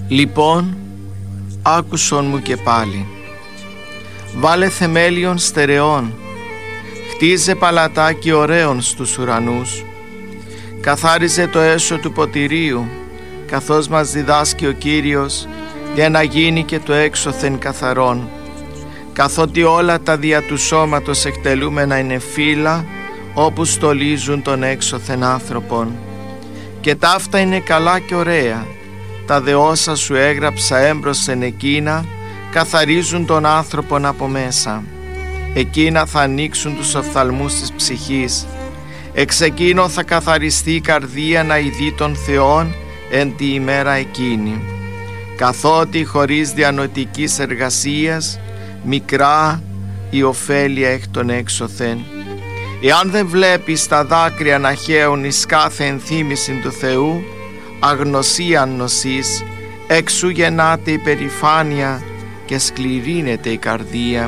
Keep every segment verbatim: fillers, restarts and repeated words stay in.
Λοιπόν, άκουσον μου και πάλι. Βάλε θεμέλιον στερεών, χτίζε παλατάκι ωραίων στους ουρανούς, καθάριζε το έσω του ποτηρίου, καθώς μας διδάσκει ο Κύριος, για να γίνει και το έξωθεν καθαρόν, καθότι όλα τα δια του σώματος εκτελούμενα είναι φύλλα, όπου στολίζουν τον έξωθεν άνθρωπον. Και ταύτα είναι καλά και ωραία, τα δε όσα σου έγραψα έμπροσθεν εκείνα, καθαρίζουν τον άνθρωπον από μέσα. Εκείνα θα ανοίξουν τους οφθαλμούς της ψυχής. Εξ εκείνο θα καθαριστεί η καρδία να ειδεί των Θεών εν τη ημέρα εκείνη. Καθότι χωρίς διανοητικής εργασίας, μικρά η ωφέλεια εκ των έξωθεν. Εάν δεν βλέπεις τα δάκρυα να χέουν εις κάθε ενθύμηση του Θεού, αγνωσίαν νοσείς, εξού γεννάται η περηφάνεια και σκληρύνεται η καρδία.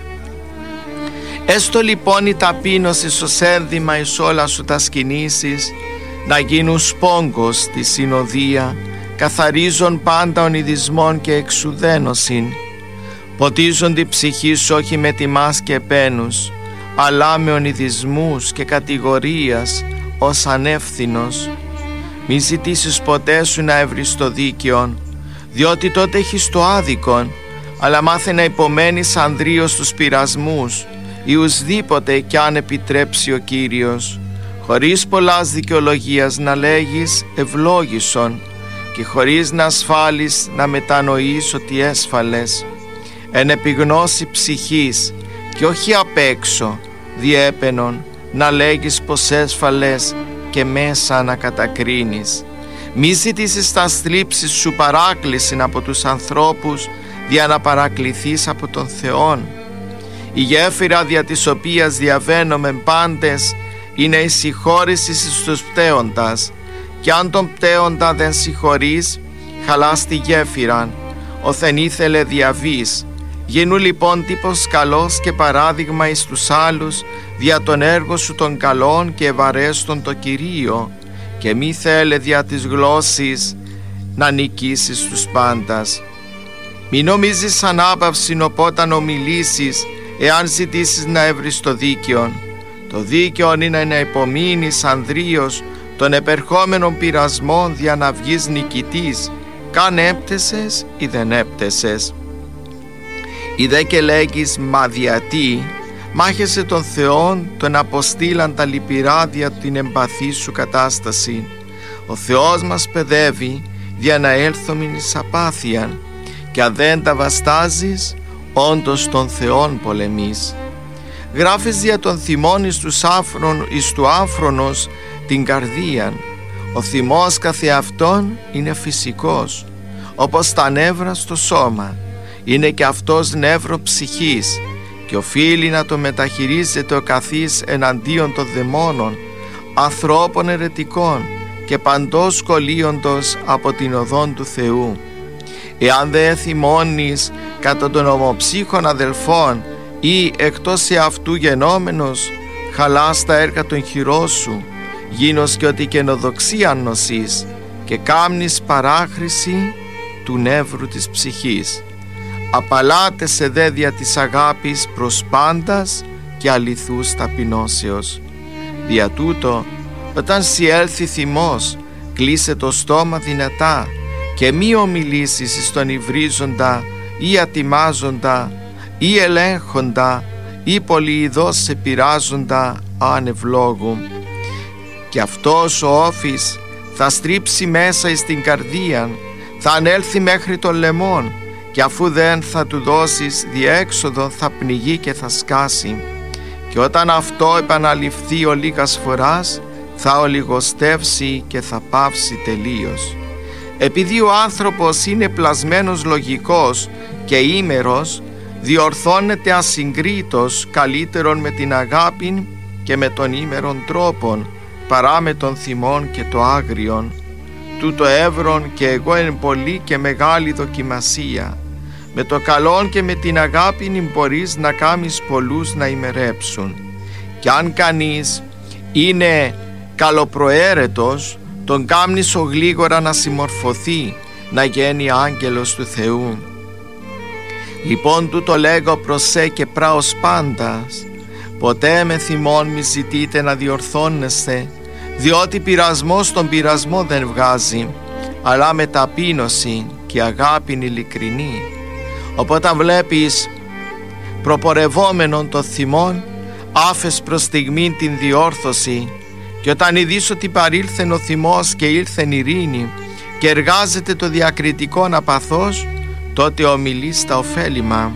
Έστω λοιπόν η ταπείνωση ως ένδυμα εις όλα σου τα σκηνήσεις, να γίνουν σπόγκος τη συνοδεία, καθαρίζον πάντα ονειδισμών και εξουδένωσιν. Ποτίζον τη ψυχή σου όχι με τιμάς και επένους, αλλά με ονειδισμούς και κατηγορίας ως ανεύθυνος. Μη ζητήσεις ποτέ σου να έβρεις το δίκαιον, διότι τότε έχεις το άδικον, αλλά μάθε να υπομένεις ανδρίως τους πειρασμούς ή ουσδήποτε κι αν επιτρέψει ο Κύριος, χωρίς πολλάς δικαιολογίας να λέγεις ευλόγησον και χωρίς να ασφάλεις να μετανοείς ότι έσφαλες. Εν επιγνώση ψυχής και όχι απ' έξω διέπαινον να λέγεις πως έσφαλες και μέσα να κατακρίνεις. Μη ζητήσεις τα θλίψεις σου παράκληση από τους ανθρώπους δια να παρακληθείς από τον Θεόν. Η γέφυρα δια της οποίας διαβαίνομαι πάντες είναι η συγχώρηση στους πτέοντας, και αν τον πτέοντα δεν συγχωρείς, χαλάς τη γέφυραν, οθεν ήθελε διαβείς. Γίνου λοιπόν τύπος καλός και παράδειγμα εις τους άλλους δια τον έργο σου των καλών και ευαρέστον το Κυρίο, και μη θέλε δια της γλώσσης να νικήσεις τους πάντας. Μη νομίζεις ανάπαυσιν οπόταν ομιλήσεις, εάν ζητήσεις να έβρεις το δίκαιον. Το δίκαιον είναι να υπομείνεις ανδρίως των επερχόμενων πειρασμών δια να βγεις νικητής, καν έπτεσες ή δεν έπτεσες. Ή δε και λέγεις μα διατί, μάχεσαι τον Θεόν τον αποστήλαν τα λυπηρά δια την εμπαθή σου κατάσταση. Ο Θεός μας παιδεύει δια να έλθομεν εις απάθειαν, και αν δεν τα βαστάζεις, όντως τον Θεόν πολεμείς. Γράφεις δια των θυμών εις, τους άφρον, εις του άφρονος την καρδίαν. Ο θυμός καθεαυτόν είναι φυσικός, όπως τα νεύρα στο σώμα. Είναι και αυτός νεύρο ψυχής, και οφείλει να το μεταχειρίζεται ο καθής εναντίον των δαιμόνων, ανθρώπων αιρετικών και παντός κολλείοντος από την οδόν του Θεού. Εάν δε θυμώνεις κατά των ομοψύχων αδελφών ή εκτός εαυτού γενόμενος, χαλάς τα έργα των χειρών σου, γίνος και ότι καινοδοξίαν νοσείς, και κάμνεις παράχρηση του νεύρου της ψυχής. Απαλάτεσαι δε δια της αγάπης προς πάντας και αληθούς ταπεινώσεως. Δια τούτο, όταν σοι έλθει θυμός, κλείσε το στόμα δυνατά και μη ομιλήσεις στον υβρίζοντα ή ατιμάζοντα ή ελέγχοντα ή πολυειδώς σε πειράζοντα ανευλόγου. Και αυτός ο όφης θα στρίψει μέσα εις την καρδία, θα ανέλθει μέχρι τον λαιμόν, και αφού δεν θα του δώσεις διέξοδο θα πνιγεί και θα σκάσει. Και όταν αυτό επαναληφθεί ο λίγας φοράς, θα ολιγοστεύσει και θα πάυσει τελείως. Επειδή ο άνθρωπος είναι πλασμένος λογικός και ήμερος, διορθώνεται ασυγκρίτως καλύτερον με την αγάπη και με τον ήμερον τρόπον, παρά με τον θυμόν και το άγριον. Τούτο εύρον και εγώ εν πολύ και μεγάλη δοκιμασία. Με το καλόν και με την αγάπη μπορείς να κάνεις πολλούς να ημερέψουν. Κι αν κανείς είναι καλοπροαίρετος, τον κάμνεις ο γλίγορα να συμμορφωθεί, να γίνει άγγελος του Θεού. Λοιπόν τούτο λέγω προς σε και πράος πάντας, ποτέ με θυμόν μη ζητείτε να διορθώνεστε, διότι πειρασμός τον πειρασμό δεν βγάζει, αλλά με ταπείνωση και αγάπην ειλικρινή. Οπότε βλέπεις προπορευόμενον το θυμόν, άφες προς στιγμήν την διόρθωση, και όταν ειδείς ότι παρήλθεν ο θυμός και ήλθεν ειρήνη και εργάζεται το διακριτικόν απαθώς, τότε ομιλείς τα ωφέλιμα.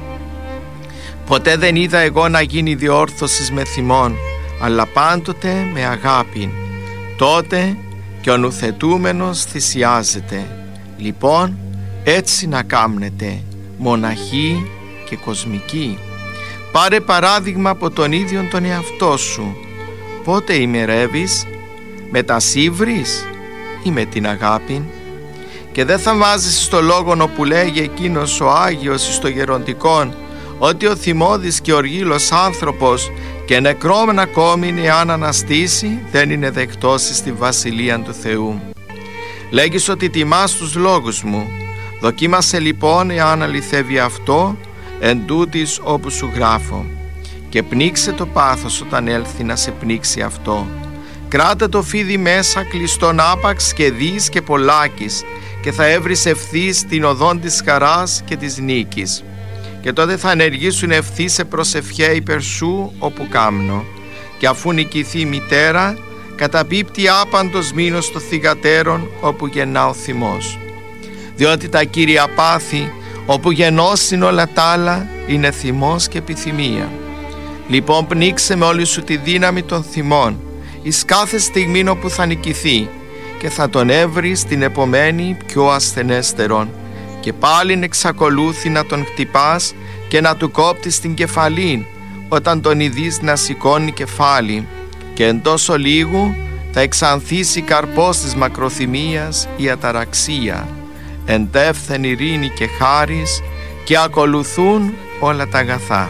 Ποτέ δεν είδα εγώ να γίνει διόρθωσης με θυμόν, αλλά πάντοτε με αγάπη. Τότε και ο νουθετούμενος θυσιάζεται. Λοιπόν, έτσι να κάμνετε, μοναχοί και κοσμικοί. Πάρε παράδειγμα από τον ίδιον τον εαυτό σου. Πότε ημερεύεις, με τα σύβρις ή με την αγάπη? Και δεν θα βάζεις στο λόγον όπου λέγει εκείνος ο Άγιος εις το γεροντικόν, ότι ο θυμώδης και οργήλος άνθρωπος και νεκρόμεν ακόμη εάν αναστήσει δεν είναι δεκτός στη βασιλεία του Θεού. Λέγεις ότι τιμάς τους λόγους μου. Δοκίμασε λοιπόν εάν αληθεύει αυτό εν τούτης όπου σου γράφω, και πνίξε το πάθος όταν έλθει να σε πνίξει αυτό. Κράτα το φίδι μέσα κλειστόν άπαξ και δεις και πολλάκις, και θα έβρεις ευθύς την οδόν της χαράς και της νίκης. Και τότε θα ενεργήσουν ευθύ σε προσευχέ υπέρ σου όπου κάμνο, και αφού νικηθεί η μητέρα, καταπίπτει άπαντος μήνος το θυγατέρων όπου γεννά ο θυμός. Διότι τα κύρια πάθη όπου γεννώσιν όλα τ' άλλα είναι θυμός και επιθυμία. Λοιπόν πνίξε με όλη σου τη δύναμη των θυμών εις κάθε στιγμή όπου θα νικηθεί, και θα τον έβρεις την επομένη πιο ασθενέστερον, και πάλιν εξακολούθει να τον χτυπάς και να του κόπτεις την κεφαλήν όταν τον ειδείς να σηκώνει κεφάλι, και εν τόσο λίγου θα εξανθίσει καρπός της μακροθυμίας η αταραξία, εντεύθεν ειρήνη και χάρις, και ακολουθούν όλα τα αγαθά.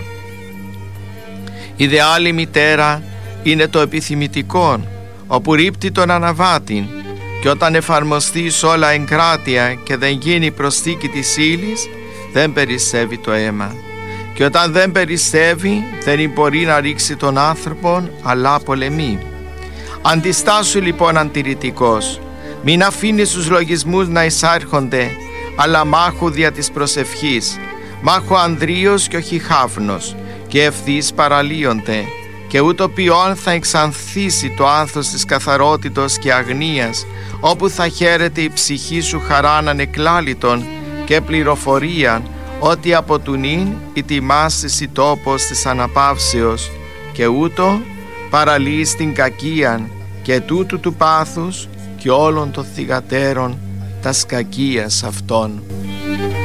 Η δε άλλη μητέρα είναι το επιθυμητικόν, όπου ρίπτει τον αναβάτην, και όταν εφαρμοστεί σ' όλα εγκράτεια και δεν γίνει προσθήκη της ύλης, δεν περισσεύει το αίμα. Και όταν δεν περισσεύει, δεν μπορεί να ρίξει τον άνθρωπον, αλλά πολεμεί. Αντιστάσου λοιπόν αντιρρητικός, μην αφήνεις τους λογισμούς να εισάρχονται, αλλά μάχου δια της προσευχής, μάχου ανδρείος και όχι χάφνος, και ευθύς παραλύονται, και ούτω ποιόν θα εξανθίσει το άνθος της καθαρότητος και αγνίας, όπου θα χαίρεται η ψυχή σου χαράν ανεκλάλητον και πληροφορία ότι από του νυν η τιμάσις η τόπος της αναπαύσεως, και ούτω παραλύεις την κακίαν και τούτου του πάθους και όλων των θυγατέρων τας κακίας αυτών.